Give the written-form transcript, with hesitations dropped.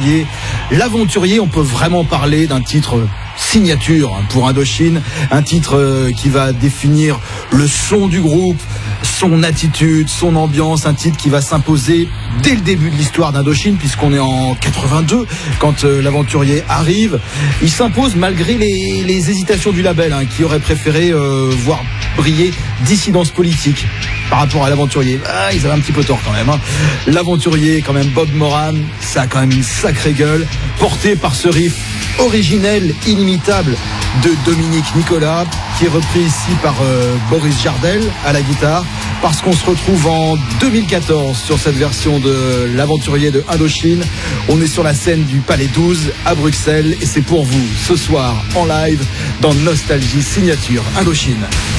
janvier. L'Aventurier, on peut vraiment parler d'un titre signature pour Indochine, un titre qui va définir le son du groupe, son attitude, son ambiance, un titre qui va s'imposer dès le début de l'histoire d'Indochine, puisqu'on est en 82 quand l'Aventurier arrive. Il s'impose malgré les hésitations du label, qui aurait préféré voir briller dissidence politique par rapport à l'Aventurier. Ils avaient un petit peu tort quand même. L'Aventurier, quand même, Bob Moran, ça a quand même une sacrée gueule, porté par ce riff originel, inimitable de Dominique Nicolas, qui est repris ici par Boris Jardel à la guitare, parce qu'on se retrouve en 2014 sur cette version de l'Aventurier de Indochine. On est sur la scène du Palais 12 à Bruxelles, et c'est pour vous ce soir en live dans Nostalgie Signature Indochine.